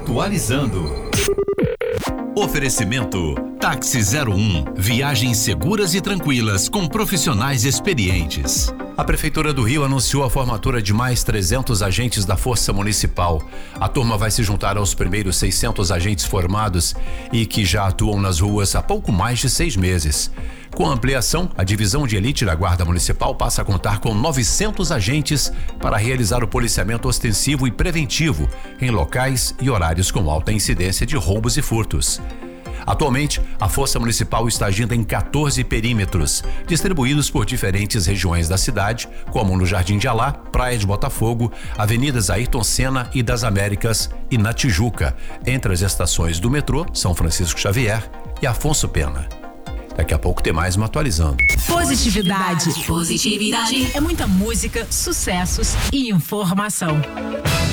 Atualizando. Oferecimento Táxi 01. Viagens seguras e tranquilas com profissionais experientes. A Prefeitura do Rio anunciou a formatura de mais 300 agentes da Força Municipal. A turma vai se juntar aos primeiros 600 agentes formados e que já atuam nas ruas há pouco mais de 6 meses. Com a ampliação, a divisão de elite da Guarda Municipal passa a contar com 900 agentes para realizar o policiamento ostensivo e preventivo em locais e horários com alta incidência de roubos e furtos. Atualmente, a Força Municipal está agindo em 14 perímetros, distribuídos por diferentes regiões da cidade, como no Jardim de Alá, Praia de Botafogo, Avenidas Ayrton Senna e das Américas e na Tijuca, entre as estações do metrô São Francisco Xavier e Afonso Pena. Daqui a pouco tem mais uma Atualizando. Positividade. É muita música, sucessos e informação.